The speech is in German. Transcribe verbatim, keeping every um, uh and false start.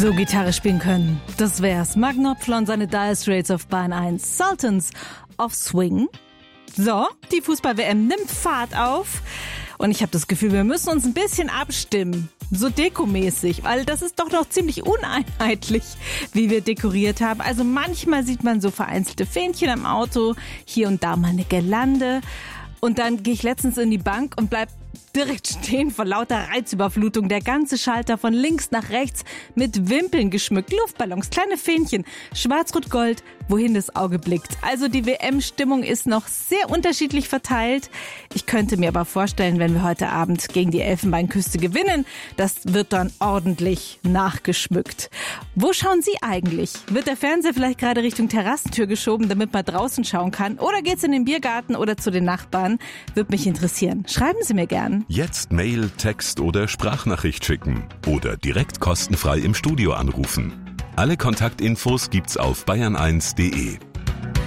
So Gitarre spielen können, das wär's. Mark Knopfler und seine Dire Straits auf Bahn eins. Sultans of Swing. So, die Fußball-W M nimmt Fahrt auf. Und ich habe das Gefühl, wir müssen uns ein bisschen abstimmen. So dekomäßig, weil das ist doch noch ziemlich uneinheitlich, wie wir dekoriert haben. Also manchmal sieht man so vereinzelte Fähnchen am Auto, hier und da mal eine Girlande. Und dann gehe ich letztens in die Bank und bleib direkt stehen vor lauter Reizüberflutung. Der ganze Schalter von links nach rechts mit Wimpeln geschmückt, Luftballons, kleine Fähnchen, schwarz-rot-gold, wohin das Auge blickt. Also die W M-Stimmung ist noch sehr unterschiedlich verteilt. Ich könnte mir aber vorstellen, wenn wir heute Abend gegen die Elfenbeinküste gewinnen, das wird dann ordentlich nachgeschmückt. Wo schauen Sie eigentlich? Wird der Fernseher vielleicht gerade Richtung Terrassentür geschoben, damit man draußen schauen kann? Oder geht's in den Biergarten oder zu den Nachbarn? Würde mich interessieren. Schreiben Sie mir gern. Jetzt Mail, Text oder Sprachnachricht schicken oder direkt kostenfrei im Studio anrufen. Alle Kontaktinfos gibt's auf bayern eins punkt de.